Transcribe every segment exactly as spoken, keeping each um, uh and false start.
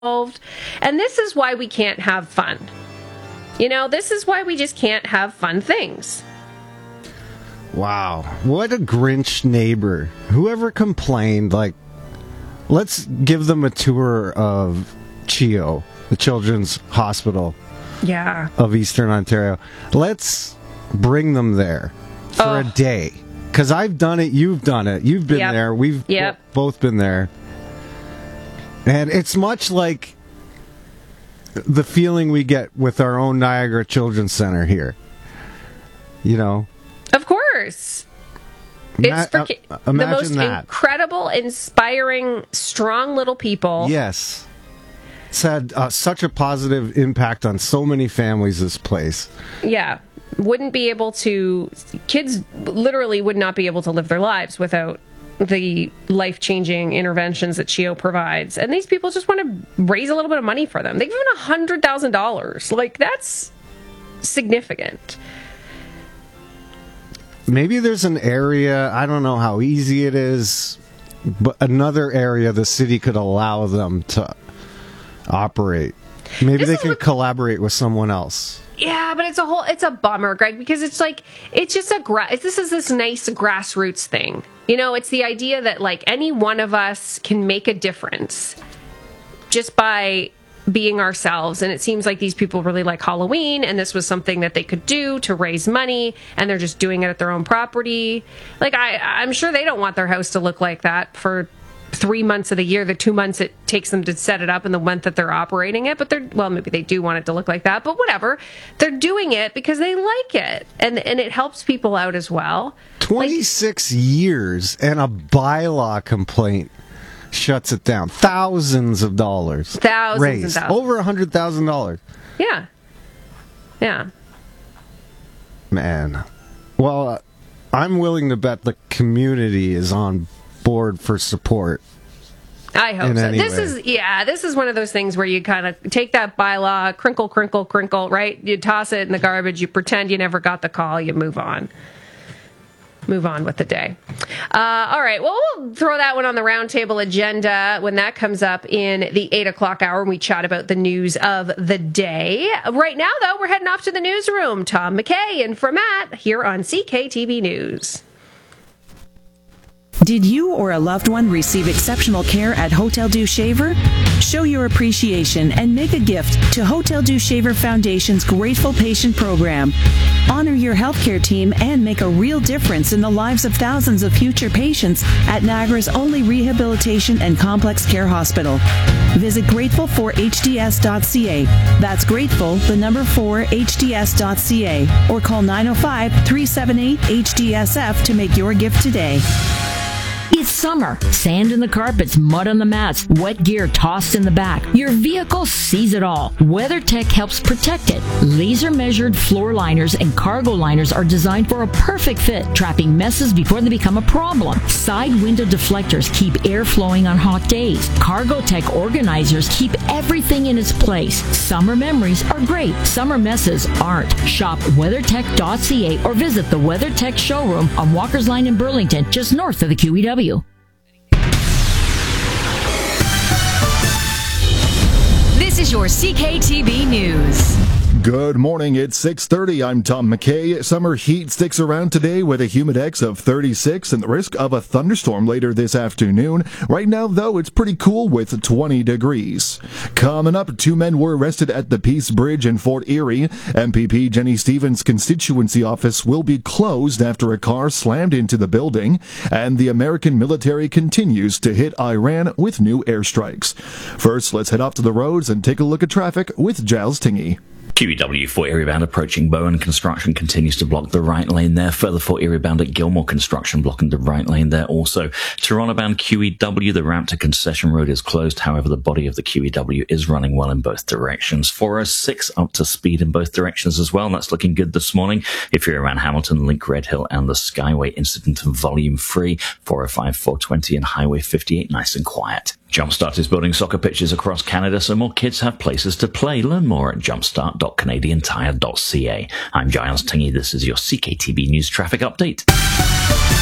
And this is why we can't have fun. You know, this is why we just can't have fun things. Wow. What a Grinch neighbor. Whoever complained, like, let's give them a tour of CHEO, the Children's Hospital yeah. of Eastern Ontario. Let's bring them there for oh. a day. Because I've done it, you've done it, you've been yep. there, we've yep. bo- both been there. And it's much like the feeling we get with our own Niagara Children's Center here. You know? Of course. Ma- it's for ki- uh, the imagine most that. incredible, inspiring, strong little people. Yes. It's had uh, such a positive impact on so many families, this place. Yeah. Wouldn't be able to... Kids literally would not be able to live their lives without the life-changing interventions that CHEO provides. And these people just want to raise a little bit of money for them. They've given one hundred thousand dollars. Like, that's significant. Maybe there's an area, I don't know how easy it is, but another area the city could allow them to operate. Maybe This they is can what- collaborate with someone else. Yeah, but it's a whole, it's a bummer, Greg, because it's like, it's just a, gra- this is this nice grassroots thing. You know, it's the idea that, like, any one of us can make a difference just by being ourselves. And it seems like these people really like Halloween, and this was something that they could do to raise money, and they're just doing it at their own property. Like, I, I'm sure they don't want their house to look like that for three months of the year, the two months it takes them to set it up and the month that they're operating it. But they're, well, maybe they do want it to look like that, but whatever. They're doing it because they like it. And and it helps people out as well. twenty-six like, years and a bylaw complaint shuts it down. Thousands of dollars. Thousands raised. and thousands. Over one hundred thousand dollars. Yeah. Yeah. Man. Well, uh, I'm willing to bet the community is on board for support. I hope so. This way. is, yeah, this is one of those things where you kind of take that bylaw, crinkle, crinkle, crinkle, right? You toss it in the garbage, you pretend you never got the call, you move on. Move on with the day. Uh, all right, well, we'll throw that one on the roundtable agenda when that comes up in the eight o'clock hour when we chat about the news of the day. Right now, though, we're heading off to the newsroom. Tom McKay and for Matt here on C K T V News. Did you or a loved one receive exceptional care at Hotel Dieu Shaver? Show your appreciation and make a gift to Hotel Dieu Shaver Foundation's Grateful Patient Program. Honor your healthcare team and make a real difference in the lives of thousands of future patients at Niagara's only rehabilitation and complex care hospital. Visit grateful for h d s dot c a. That's grateful, the number four, h d s dot c a. Or call nine oh five, three seven eight, H D S F to make your gift today. It's summer. Sand in the carpets, mud on the mats, wet gear tossed in the back. Your vehicle sees it all. WeatherTech helps protect it. Laser-measured floor liners and cargo liners are designed for a perfect fit, trapping messes before they become a problem. Side window deflectors keep air flowing on hot days. CargoTech organizers keep everything in its place. Summer memories are great. Summer messes aren't. Shop weathertech dot c a or visit the WeatherTech showroom on Walker's Line in Burlington, just north of the Q E W. This is your C K T V News. Good morning, it's six thirty. I'm Tom McKay. Summer heat sticks around today with a humidex of thirty-six and the risk of a thunderstorm later this afternoon. Right now, though, it's pretty cool with twenty degrees. Coming up, two men were arrested at the Peace Bridge in Fort Erie. M P P Jenny Stevens' constituency office will be closed after a car slammed into the building. And the American military continues to hit Iran with new airstrikes. First, let's head off to the roads and take a look at traffic with Giles Tingey. Q E W Fort Erie bound approaching Bowen. Construction continues to block the right lane there. Further Fort Erie bound at Gilmore, construction blocking the right lane there also. Toronto bound Q E W, the ramp to Concession Road is closed. However, the body of the Q E W is running well in both directions. four oh six up to speed in both directions as well, and that's looking good this morning. If you're around Hamilton, Link, Red Hill and the Skyway, incident and volume free. four oh five, four twenty and Highway fifty-eight, nice and quiet. Jumpstart is building soccer pitches across Canada so more kids have places to play. Learn more at jumpstart dot canadian tire dot c a. I'm Giles Tingey. This is your C K T V News Traffic Update.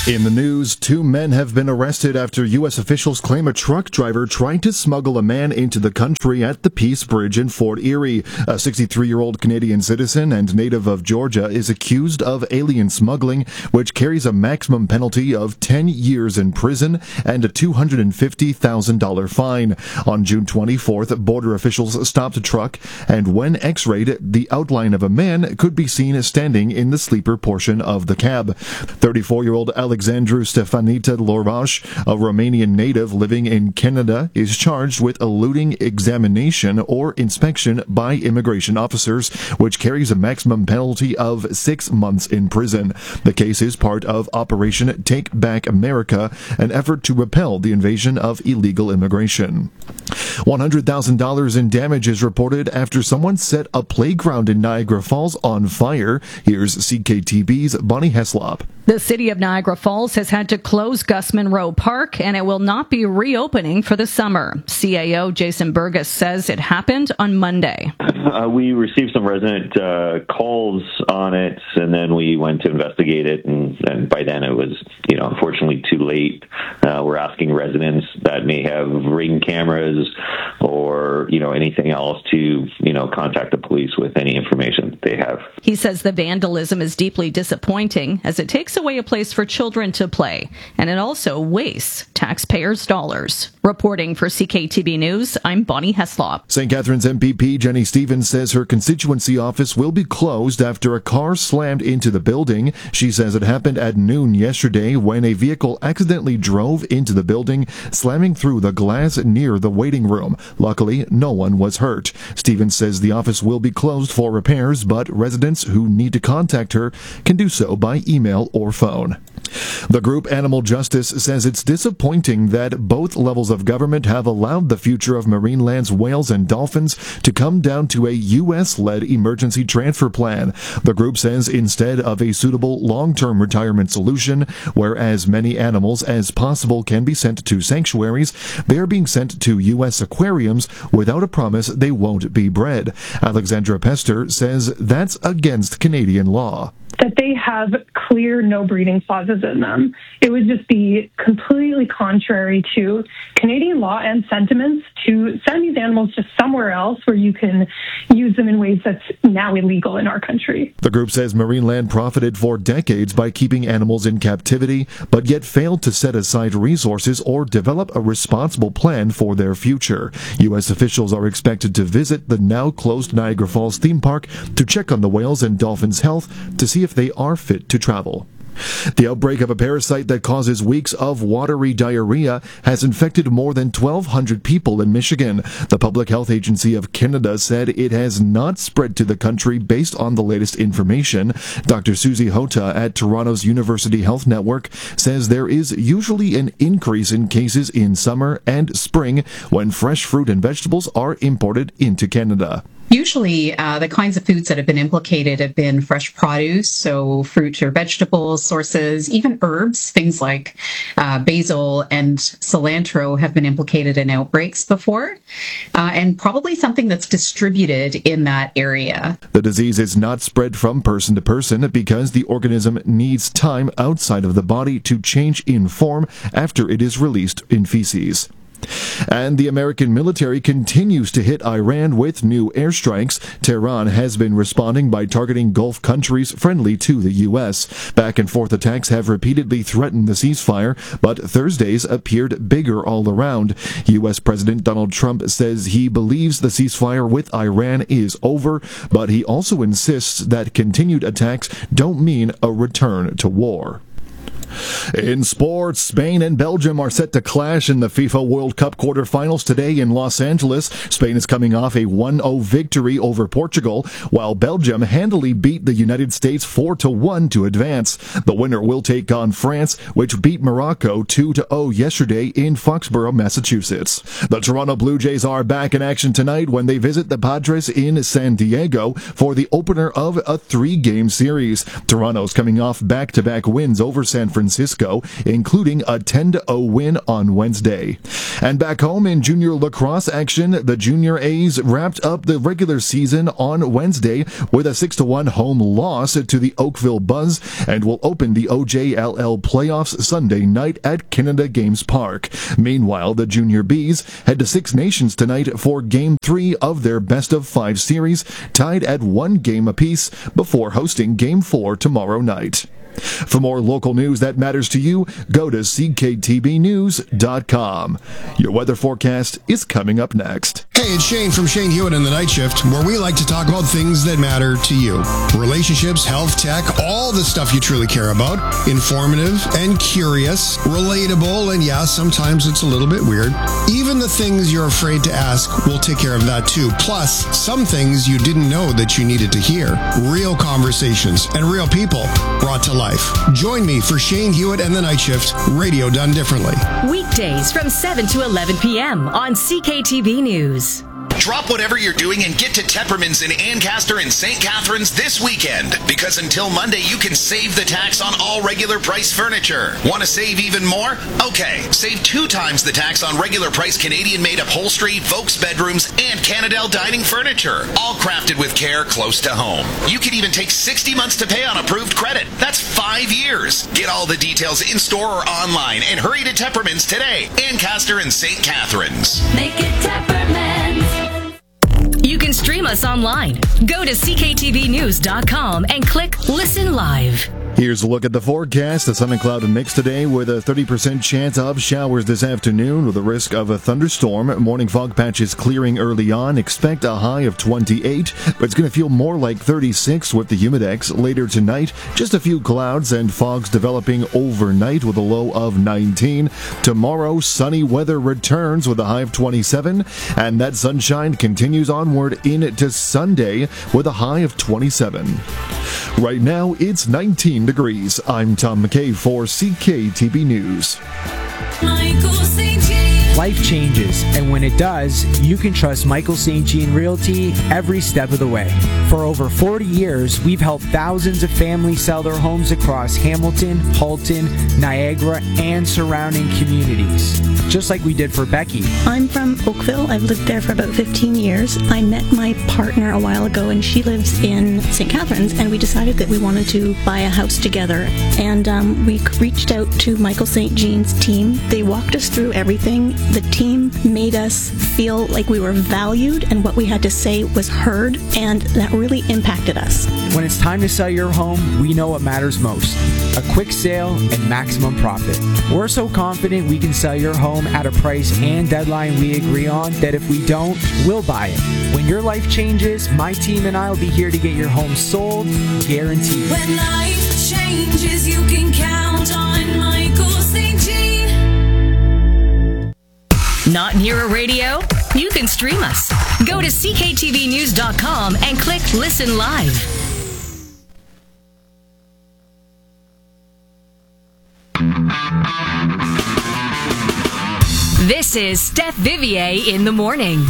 In the news, two men have been arrested after U S officials claim a truck driver tried to smuggle a man into the country at the Peace Bridge in Fort Erie. A sixty-three-year-old Canadian citizen and native of Georgia is accused of alien smuggling, which carries a maximum penalty of ten years in prison and a two hundred fifty thousand dollars fine. On June twenty-fourth, border officials stopped a truck, and when x-rayed, the outline of a man could be seen standing in the sleeper portion of the cab. thirty-four-year-old Alexandru Stefanita Lorvash, a Romanian native living in Canada, is charged with eluding examination or inspection by immigration officers, which carries a maximum penalty of six months in prison. The case is part of Operation Take Back America, an effort to repel the invasion of illegal immigration. one hundred thousand dollars in damage is reported after someone set a playground in Niagara Falls on fire. Here's C K T B's Bonnie Heslop. The city of Niagara Falls has had to close Gus Monroe Park, and it will not be reopening for the summer. C A O Jason Burgess says it happened on Monday. Uh, we received some resident uh, calls on it, and then we went to investigate it, and, and by then it was, you know, unfortunately too late. Uh, we're asking residents that may have Ring cameras or, you know, anything else to, you know, contact the police with any information they have. He says the vandalism is deeply disappointing as it takes away a place for children to play, and it also wastes taxpayers' dollars. Reporting for C K T B News, I'm Bonnie Heslop. Saint Catharines M P P Jenny Stevens says her constituency office will be closed after a car slammed into the building. She says it happened at noon yesterday when a vehicle accidentally drove into the building, slamming through the glass near the waiting room. Luckily, no one was hurt. Stevens says the office will be closed for repairs, but residents who need to contact her can do so by email or phone. The group Animal Justice says it's disappointing that both levels of government have allowed the future of marine lands, whales, and dolphins to come down to a U S-led emergency transfer plan. The group says instead of a suitable long-term retirement solution, where as many animals as possible can be sent to sanctuaries, they are being sent to U S aquariums without a promise they won't be bred. Alexandra Pester says that's against Canadian law. That they have clear no breeding clauses in them. It would just be completely contrary to Canadian law and sentiments to send these animals just somewhere else where you can use them in ways that's now illegal in our country. The group says marine land profited for decades by keeping animals in captivity, but yet failed to set aside resources or develop a responsible plan for their future. U S officials are expected to visit the now closed Niagara Falls theme park to check on the whales and dolphins' health to see if they are fit to travel. The outbreak of a parasite that causes weeks of watery diarrhea has infected more than twelve hundred people in Michigan. The Public Health Agency of Canada said it has not spread to the country based on the latest information. Doctor Susie Hota at Toronto's University Health Network says there is usually an increase in cases in summer and spring when fresh fruit and vegetables are imported into Canada. Usually, uh, the kinds of foods that have been implicated have been fresh produce, so fruit or vegetables sources, even herbs, things like uh, basil and cilantro have been implicated in outbreaks before, uh, and probably something that's distributed in that area. The disease is not spread from person to person because the organism needs time outside of the body to change in form after it is released in feces. And the American military continues to hit Iran with new airstrikes. Tehran has been responding by targeting Gulf countries friendly to the U S. Back and forth attacks have repeatedly threatened the ceasefire, but Thursdays appeared bigger all around. U S. President Donald Trump says he believes the ceasefire with Iran is over, but he also insists that continued attacks don't mean a return to war. In sports, Spain and Belgium are set to clash in the FIFA World Cup quarterfinals today in Los Angeles. Spain is coming off a one nil victory over Portugal, while Belgium handily beat the United States four to one to advance. The winner will take on France, which beat Morocco two to zero yesterday in Foxborough, Massachusetts. The Toronto Blue Jays are back in action tonight when they visit the Padres in San Diego for the opener of a three-game series. Toronto's coming off back-to-back wins over San Francisco Francisco, including a ten to oh win on Wednesday. And back home in junior lacrosse action, the Junior A's wrapped up the regular season on Wednesday with a six to one home loss to the Oakville Buzz and will open the O J L L playoffs Sunday night at Canada Games Park. Meanwhile, the Junior Bees head to Six Nations tonight for Game three of their best of five series, tied at one game apiece before hosting Game four tomorrow night. For more local news that matters to you, go to c k t b news dot com. Your weather forecast is coming up next. Hey, it's Shane from Shane Hewitt in the Night Shift, where we like to talk about things that matter to you. Relationships, health, tech, all the stuff you truly care about. Informative and curious, relatable, and yeah, sometimes it's a little bit weird. Even the things you're afraid to ask, we'll take care of that too. Plus, some things you didn't know that you needed to hear. Real conversations and real people brought to life. Join me for Shane Hewitt and the Night Shift, radio done differently. Weekdays from seven to eleven p.m. on C K T B News. Drop whatever you're doing and get to Tepperman's in Ancaster and Saint Catharines this weekend, because until Monday you can save the tax on all regular price furniture. Want to save even more? Okay, save two times the tax on regular price Canadian-made upholstery, Volks bedrooms, and Canadel dining furniture, all crafted with care close to home. You can even take sixty months to pay on approved credit. That's five years. Get all the details in-store or online and hurry to Tepperman's today, Ancaster and Saint Catharines. Make it Tepperman's. You can stream us online. Go to c k t v news dot com and click Listen Live. Here's a look at the forecast. A sun and cloud mix today with a thirty percent chance of showers this afternoon with a risk of a thunderstorm. Morning fog patches clearing early on. Expect a high of twenty-eight, but it's going to feel more like thirty-six with the humidex. Later tonight, just a few clouds and fogs developing overnight with a low of nineteen. Tomorrow, sunny weather returns with a high of twenty-seven, and that sunshine continues onward into Sunday with a high of twenty-seven. Right now, it's nineteen degrees. I'm Tom McKay for C K T B News. Life changes, and when it does, you can trust Michael Saint Jean Realty every step of the way. For over forty years, we've helped thousands of families sell their homes across Hamilton, Halton, Niagara, and surrounding communities, just like we did for Becky. I'm from Oakville. I've lived there for about fifteen years. I met my partner a while ago, and she lives in Saint Catharines, and we decided that we wanted to buy a house together. And um, we reached out to Michael Saint Jean's team. They walked us through everything. The team made us feel like we were valued and what we had to say was heard, and that really impacted us. When it's time to sell your home, we know what matters most: a quick sale and maximum profit. We're so confident we can sell your home at a price and deadline we agree on that if we don't, we'll buy it. When your life changes, my team and I will be here to get your home sold, guaranteed. When life changes, you can count on Michael Saint Jean. Not near a radio? You can stream us. Go to c k t v news dot com and click Listen Live. This is Steph Vivier in the morning.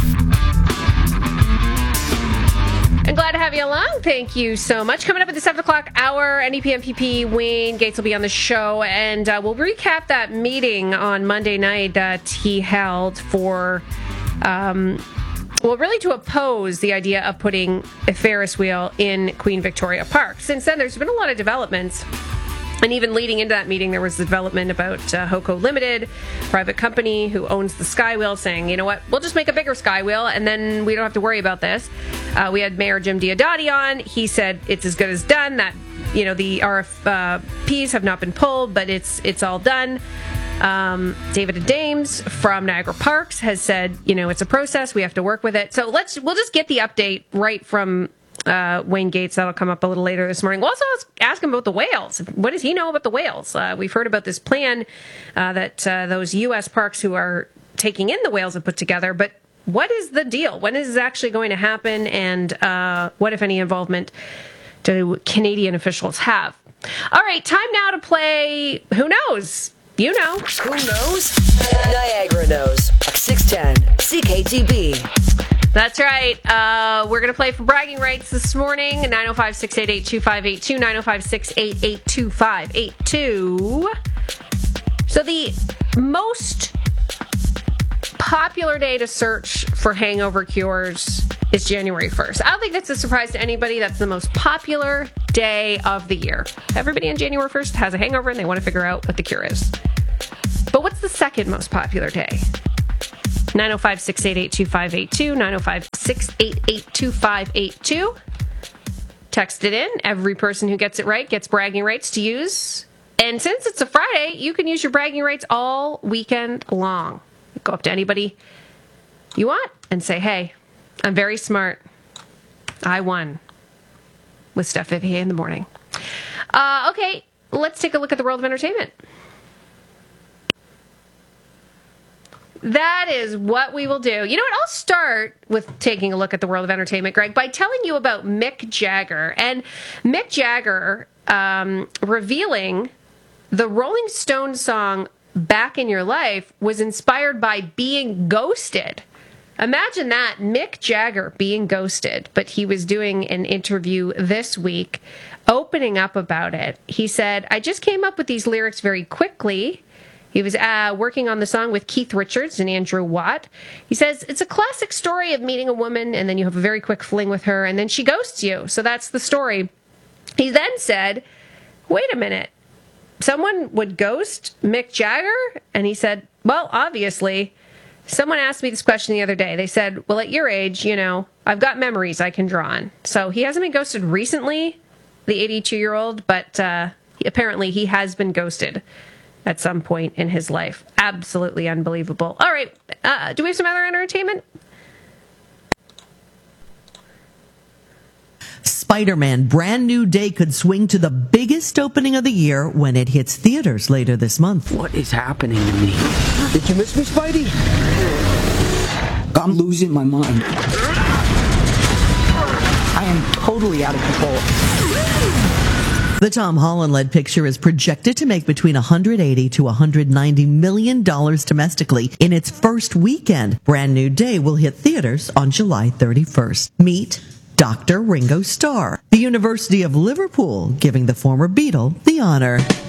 I'm glad to have you along. Thank you so much. Coming up at the seven o'clock hour, N E P M P P Wayne Gates will be on the show, and uh, we'll recap that meeting on Monday night that he held for, um, well, really to oppose the idea of putting a Ferris wheel in Queen Victoria Park. Since then, there's been a lot of developments. And even leading into that meeting, there was the development about uh, Hoco Limited, private company who owns the Skywheel, saying, you know what, we'll just make a bigger Skywheel, and then we don't have to worry about this. Uh, we had Mayor Jim Diodati on. He said it's as good as done, that, you know, the R F Ps have not been pulled, but it's it's all done. Um, David Adames from Niagara Parks has said, you know, it's a process. We have to work with it. So let's we'll just get the update right from Uh, Wayne Gates. That'll come up a little later this morning. We'll also ask him about the whales. What does he know about the whales? Uh, we've heard about this plan uh, that uh, those U S parks who are taking in the whales have put together, but what is the deal? When is this actually going to happen, and uh, what, if any, involvement do Canadian officials have? All right, time now to play Who Knows? You know. Who knows? Niagara knows. six ten C K T B. That's right. Uh, we're going to play for bragging rights this morning. nine oh five, six eight eight, two five eight two, nine oh five, six eight eight, two five eight two. So the most popular day to search for hangover cures is January first. I don't think that's a surprise to anybody. That's the most popular day of the year. Everybody on January first has a hangover and they want to figure out what the cure is. But what's the second most popular day? nine oh five, six eight eight, two five eight two, nine oh five, six eight eight, two five eight two. Text it in. Every person who gets it right gets bragging rights to use. And since it's a Friday, you can use your bragging rights all weekend long. Go up to anybody you want and say, hey, I'm very smart. I won with Steph Vivier in the morning. Uh, okay, let's take a look at the world of entertainment. That is what we will do. You know what? I'll start with taking a look at the world of entertainment, Greg, by telling you about Mick Jagger. And Mick Jagger um, revealing the Rolling Stones song Back in Your Life was inspired by being ghosted. Imagine that, Mick Jagger being ghosted. But he was doing an interview this week opening up about it. He said, I just came up with these lyrics very quickly. He was uh, working on the song with Keith Richards and Andrew Watt. He says, it's a classic story of meeting a woman and then you have a very quick fling with her and then she ghosts you. So that's the story. He then said, wait a minute. Someone would ghost Mick Jagger? And he said, well, obviously. Someone asked me this question the other day. They said, well, at your age, you know, I've got memories I can draw on. So he hasn't been ghosted recently, the eighty-two-year-old, but uh, apparently he has been ghosted at some point in his life. Absolutely unbelievable. All right. Uh, do we have some other entertainment? Spider-Man Brand New Day could swing to the biggest opening of the year when it hits theaters later this month. What is happening to me? Did you miss me, Spidey? I'm losing my mind. I am totally out of control. The Tom Holland-led picture is projected to make between one hundred eighty to one hundred ninety million dollars domestically in its first weekend. Brand New Day will hit theaters on July thirty-first. Meet Doctor Ringo Starr, the University of Liverpool giving the former Beatle the honor.